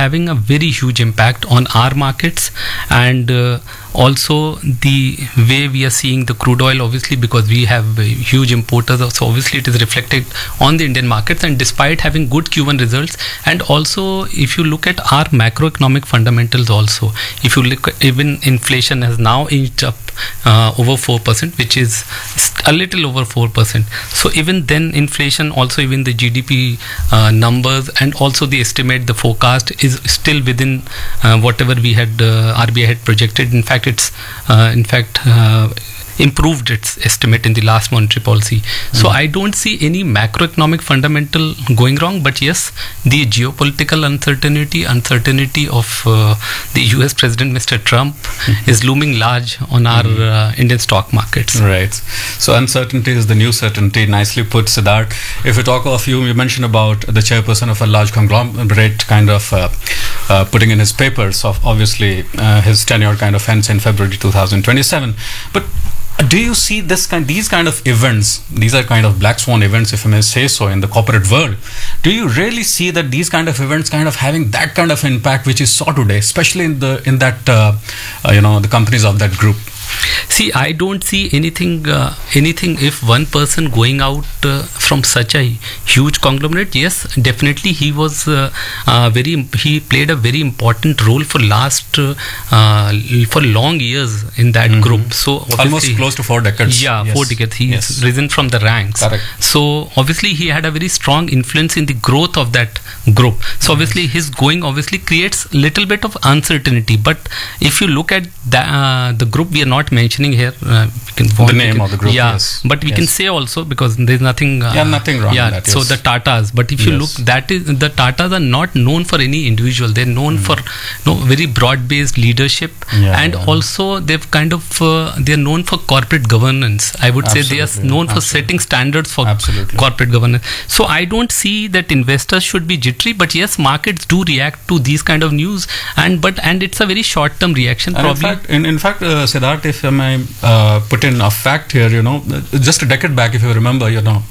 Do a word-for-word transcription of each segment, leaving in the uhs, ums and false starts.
having a very huge impact on our markets, and uh, also the way we are seeing the crude oil, obviously because we have uh, huge importers, so obviously it is reflected on the Indian markets. And despite having good Q one results, and also if you look at our macroeconomic fundamentals also, if you look at, even inflation has now inched up uh, over four percent, which is a little over four percent. So even then inflation, also even the G D P uh, numbers, and also the estimate, the forecast is still within uh, whatever we had uh, R B I had projected. In fact, it's uh, in fact uh, improved its estimate in the last monetary policy. Mm. So I don't see any macroeconomic fundamental going wrong, but yes, the geopolitical uncertainty, uncertainty of uh, the U S President Mister Trump mm-hmm. is looming large on our mm. uh, Indian stock markets. Right. So uncertainty is the new certainty. Nicely put, Siddharth. If we talk of you, you mentioned about the chairperson of a large conglomerate kind of uh, uh, putting in his papers of obviously uh, his tenure kind of ends in February two thousand twenty-seven. But do you see this kind, these kind of events, these are kind of black swan events, if I may say so, in the corporate world? Do you really see that these kind of events kind of having that kind of impact which is saw today, especially in the in that uh, uh, you know the companies of that group? See, I don't see anything, uh, anything if one person going out uh, from such a huge conglomerate. Yes, definitely he was uh, uh, very, he played a very important role for last, uh, uh, for long years in that mm-hmm. group. So almost close to four decades. Yeah, yes. four decades. He's yes. risen from the ranks. Correct. So obviously he had a very strong influence in the growth of that group. So obviously his going obviously creates little bit of uncertainty. But if you look at the, uh, the group, we are not mentioning here uh, we can the name can, of the group, yeah, yes. but we yes. can say also, because there's nothing uh, yeah nothing wrong yeah in that, yes. So the Tatas, but if you yes. look, that is, the Tatas are not known for any individual. They're known mm. for no very broad based leadership, yeah, and yeah. also they've kind of uh, they're known for corporate governance. I would Absolutely. say they are known Absolutely. for setting standards for Absolutely. corporate governance. So I don't see that investors should be jittery, but yes, markets do react to these kind of news, and but and it's a very short term reaction. And probably in fact, in, in fact uh, Siddharth, if I may uh, put in a fact here, you know, just a decade back, if you remember, you know,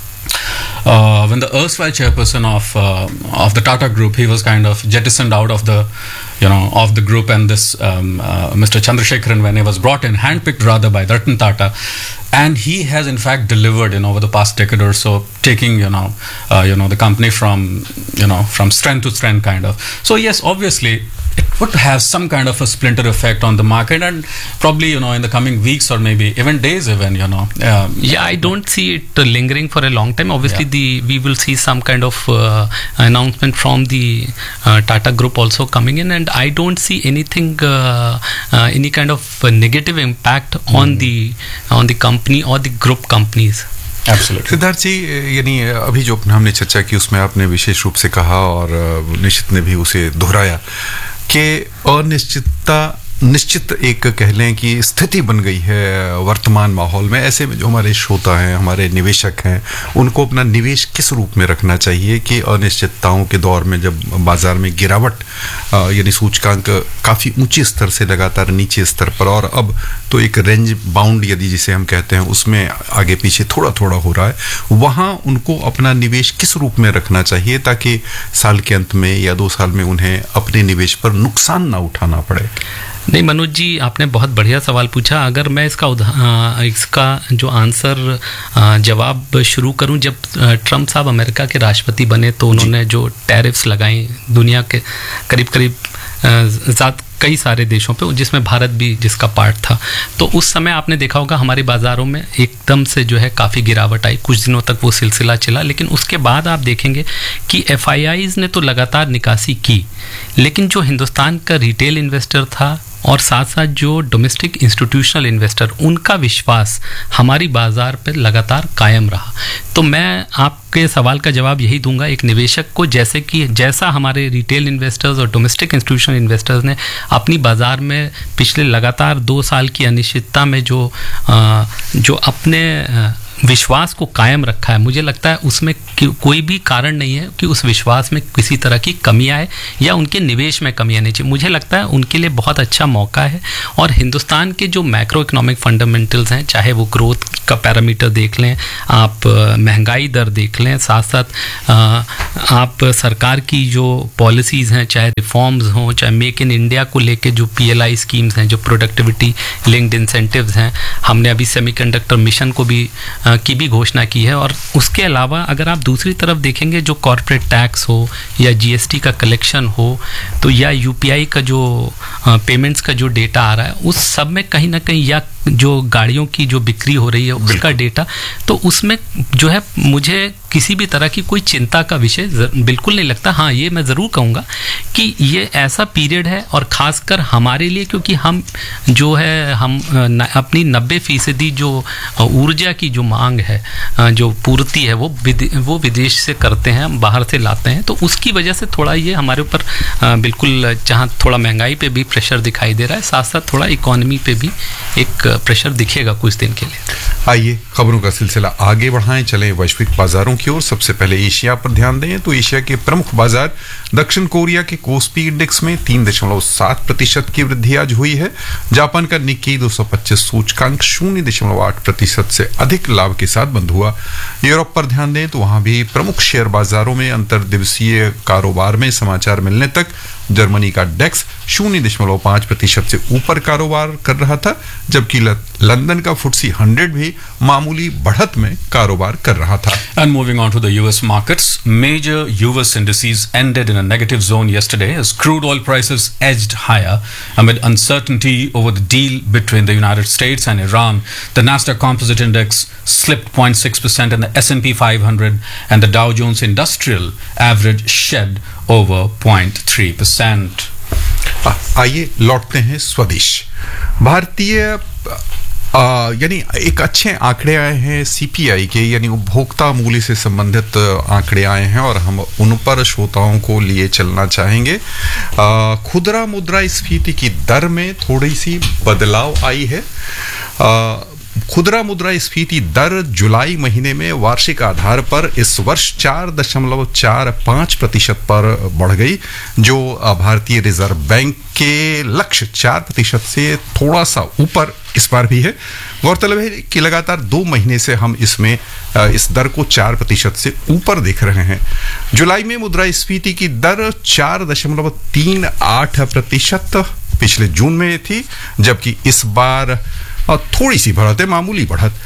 uh, when the erstwhile chairperson of uh, of the Tata Group, he was kind of jettisoned out of the, you know, of the group, and this um, uh, Mister Chandrasekharan, when he was brought in, handpicked rather by Ratan Tata, and he has in fact delivered, you know, over the past decade or so, taking, you know, uh, you know, the company from, you know, from strength to strength kind of. So yes, obviously, it would have some kind of a splinter effect on the market, and probably, you know, in the coming weeks or maybe even days even, you know. Um, yeah, I don't see it uh, lingering for a long time. Obviously, yeah. the we will see some kind of uh, announcement from the uh, Tata Group also coming in, and I don't see anything, uh, uh, any kind of uh, negative impact mm. on the on the company or the group companies. Siddharth जी, यानी अभी जो हमने चर्चा की उसमें आपने विशेष रूप से कहा और निश्चित ने भी उसे दोहराया कि अनिश्चितता निश्चित एक कह लें कि स्थिति बन गई है वर्तमान माहौल में। ऐसे में जो हमारे श्रोता हैं, हमारे निवेशक हैं, उनको अपना निवेश किस रूप में रखना चाहिए कि अनिश्चितताओं के दौर में जब बाजार में गिरावट यानी सूचकांक काफ़ी ऊंचे स्तर से लगातार नीचे स्तर पर, और अब तो एक रेंज बाउंड यदि जिसे हम कहते हैं उसमें आगे पीछे थोड़ा थोड़ा हो रहा है, वहाँ उनको अपना निवेश किस रूप में रखना चाहिए ताकि साल के अंत में या दो साल में उन्हें अपने निवेश पर नुकसान ना उठाना पड़े? नहीं मनोज जी, आपने बहुत बढ़िया सवाल पूछा। अगर मैं इसका आ, इसका जो आंसर आ, जवाब शुरू करूं, जब ट्रम्प साहब अमेरिका के राष्ट्रपति बने तो उन्होंने जो टैरिफ्स लगाई दुनिया के करीब करीब ज़्यादा कई सारे देशों पे, जिसमें भारत भी जिसका पार्ट था, तो उस समय आपने देखा होगा हमारे बाज़ारों में एकदम से जो है काफ़ी गिरावट आई। कुछ दिनों तक वो सिलसिला चला, लेकिन उसके बाद आप देखेंगे कि एफ आई आईज़ ने तो लगातार निकासी की, लेकिन जो हिंदुस्तान का रिटेल इन्वेस्टर था और साथ साथ जो डोमेस्टिक इंस्टीट्यूशनल इन्वेस्टर, उनका विश्वास हमारी बाज़ार पर लगातार कायम रहा। तो मैं आपके सवाल का जवाब यही दूंगा एक निवेशक को, जैसे कि जैसा हमारे रिटेल इन्वेस्टर्स और डोमेस्टिक इंस्टीट्यूशनल इन्वेस्टर्स ने अपनी बाज़ार में पिछले लगातार दो साल की अनिश्चितता में जो आ, जो अपने विश्वास को कायम रखा है, मुझे लगता है उसमें कोई भी कारण नहीं है कि उस विश्वास में किसी तरह की कमी आए या उनके निवेश में कमी आनी चाहिए। मुझे लगता है उनके लिए बहुत अच्छा मौका है। और हिंदुस्तान के जो मैक्रो इकोनॉमिक फंडामेंटल्स हैं, चाहे वो ग्रोथ का पैरामीटर देख लें, आप महंगाई दर देख लें, साथ साथ आप सरकार की जो पॉलिसीज़ हैं, चाहे रिफॉर्म्स हों, चाहे मेक इन इंडिया को लेके जो पीएलआई स्कीम्स हैं, जो प्रोडक्टिविटी लिंक्ड इंसेंटिव्स हैं, हमने अभी सेमीकंडक्टर मिशन को भी की भी घोषणा की है। और उसके अलावा अगर आप दूसरी तरफ देखेंगे, जो कॉर्पोरेट टैक्स हो या जीएसटी का कलेक्शन हो, तो या यूपीआई का जो पेमेंट्स का जो डेटा आ रहा है, उस सब में कहीं ना कहीं, या जो गाड़ियों की जो बिक्री हो रही है उसका डेटा, तो उसमें जो है मुझे किसी भी तरह की कोई चिंता का विषय बिल्कुल नहीं लगता। हाँ, ये मैं ज़रूर कहूँगा कि ये ऐसा पीरियड है, और ख़ासकर हमारे लिए, क्योंकि हम जो है हम न, अपनी नब्बे फीसदी जो ऊर्जा की जो मांग है, जो पूर्ति है, वो विदे, वो विदेश से करते हैं, हम बाहर से लाते हैं। तो उसकी वजह से थोड़ा ये हमारे ऊपर बिल्कुल, जहाँ थोड़ा महंगाई पे भी प्रेशर दिखाई दे रहा है, साथ साथ थोड़ा इकोनॉमी पे भी एक प्रेशर दिखेगा कुछ दिन के लिए। आइए खबरों का सिलसिला आगे बढ़ाएं, चलें वैश्विक बाजारों की ओर। सबसे पहले एशिया पर ध्यान दें तो एशिया के प्रमुख बाजार दक्षिण कोरिया के कोस्पी इंडेक्स में तीन दशमलव सात प्रतिशत की वृद्धि आज हुई है। जापान का निक्की दो सौ पच्चीस सूचकांक शून्य दशमलव आठ प्रतिशत से अधिक लाभ के साथ बंद हुआ। यूरोप पर ध्यान दें तो वहां भी प्रमुख शेयर बाजारों में अंतर्दिवसीय कारोबार में समाचार मिलने तक जर्मनी का डेक्स शून्य दशमलव पांच प्रतिशत से ऊपर कारोबार कर रहा था, जबकि लंदन का फुट्सी हंड्रेड भी मामूली बढ़त में कारोबार कर रहा था। And moving on to the U S markets, major U S indices ended in a negative zone yesterday as crude oil prices edged higher amid uncertainty over the deal between the United States and Iran. The Nasdaq Composite Index slipped zero point six percent and the S and P five hundred and the Dow Jones Industrial Average shed over zero point three percent. आइए लौटते हैं स्वदेश। भारतीय यानी एक अच्छे आंकड़े आए हैं सीपीआई के, यानी उपभोक्ता मूल्य से संबंधित आंकड़े आए हैं और हम उन पर श्रोताओं को लिए चलना चाहेंगे। खुदरा मुद्रास्फीति की दर में थोड़ी सी बदलाव आई है। आ, खुदरा मुद्रास्फीति दर जुलाई महीने में वार्षिक आधार पर इस वर्ष चार दशमलव चार पाँच प्रतिशत पर बढ़ गई, जो भारतीय रिजर्व बैंक के लक्ष्य चार प्रतिशत से थोड़ा सा ऊपर इस बार भी है। गौरतलब है कि लगातार दो महीने से हम इसमें इस दर को चार प्रतिशत से ऊपर देख रहे हैं। जुलाई में मुद्रास्फीति की दर चार दशमलव तीन आठ प्रतिशत पिछले जून में थी, जबकि इस बार और थोड़ी सी बढ़त है, मामूली बढ़त।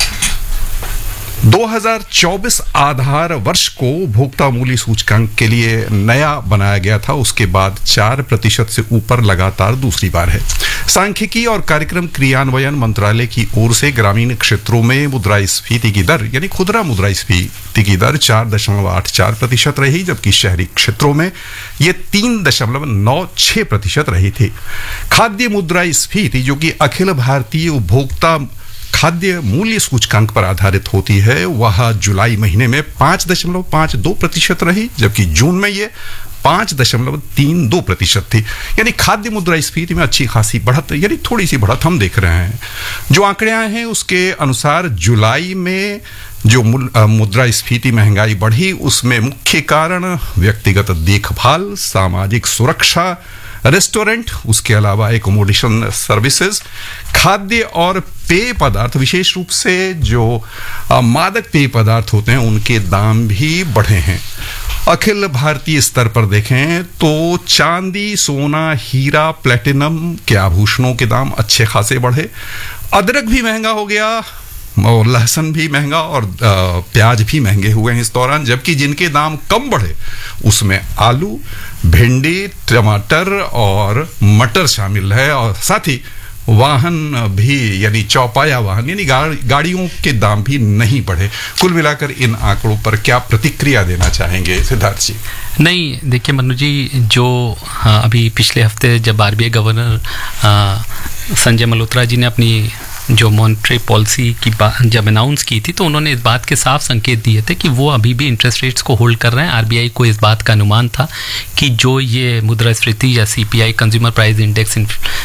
दो हज़ार चौबीस आधार वर्ष को उपभोक्ता मूल्य सूचकांक के लिए नया बनाया गया था, उसके बाद चार प्रतिशत से ऊपर लगातार दूसरी बार है। सांख्यिकी और कार्यक्रम क्रियान्वयन मंत्रालय की ओर से ग्रामीण क्षेत्रों में मुद्रास्फीति की दर यानी खुदरा मुद्रास्फीति की दर चार दशमलव आठ चार प्रतिशत रही, जबकि शहरी क्षेत्रों में यह तीन दशमलव नौ छह प्रतिशत रही थी। खाद्य मुद्रास्फीति, जो कि अखिल भारतीय उपभोक्ता खाद्य मूल्य सूचकांक पर आधारित होती है, वह जुलाई महीने में पांच दशमलव पांच दो प्रतिशत रही, जबकि जून में ये पांच दशमलव तीन दो प्रतिशत थी। यानी खाद्य मुद्रास्फीति में अच्छी खासी बढ़त, यानी थोड़ी सी बढ़त हम देख रहे हैं। जो आंकड़े आए हैं उसके अनुसार जुलाई में जो मुद्रास्फीति महंगाई बढ़ी, उसमें मुख्य कारण व्यक्तिगत देखभाल, सामाजिक सुरक्षा, रेस्टोरेंट, उसके अलावा एकोमोडेशन सर्विसेज, खाद्य और पेय पदार्थ, विशेष रूप से जो मादक पेय पदार्थ होते हैं उनके दाम भी बढ़े हैं। अखिल भारतीय स्तर पर देखें तो चांदी, सोना, हीरा, प्लेटिनम के आभूषणों के दाम अच्छे खासे बढ़े। अदरक भी महंगा हो गया और लहसुन भी महंगा और प्याज भी महंगे हुए हैं इस दौरान, जबकि जिनके दाम कम बढ़े उसमें आलू, भिंडी, टमाटर और मटर शामिल है, और साथ ही वाहन भी यानी चौपाया वाहन यानी गाड़ियों के दाम भी नहीं बढ़े। कुल मिलाकर इन आंकड़ों पर क्या प्रतिक्रिया देना चाहेंगे सिद्धार्थ जी? नहीं, देखिए मनु जी, जो हाँ, अभी पिछले हफ्ते जब आरबीआई गवर्नर संजय मल्होत्रा जी ने अपनी जो मॉनेटरी पॉलिसी की जब अनाउंस की थी, तो उन्होंने इस बात के साफ संकेत दिए थे कि वो अभी भी इंटरेस्ट रेट्स को होल्ड कर रहे हैं। आरबीआई को इस बात का अनुमान था कि जो ये मुद्रास्फीति या सीपीआई कंज्यूमर प्राइस इंडेक्स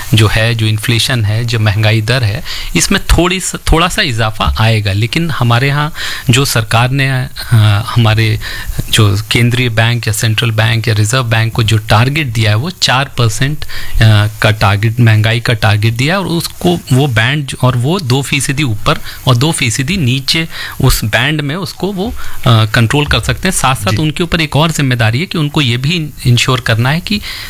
जो है, जो इन्फ्लेशन है, जो महंगाई दर है, इसमें थोड़ी थोड़ा सा इजाफा आएगा। लेकिन हमारे यहाँ जो सरकार ने आ, हमारे जो केंद्रीय बैंक या सेंट्रल बैंक या रिजर्व बैंक को जो टारगेट दिया है वो चार परसेंट का टारगेट, महंगाई का टारगेट दिया है, और उसको वो बैंड और वो दो फीसदी ऊपर और दो फीसदी नीचे उस बैंड में उसको वो कंट्रोल कर सकते हैं। साथ साथ उनके ऊपर एक और जिम्मेदारी है कि उनको ये भी इंश्योर करना है कि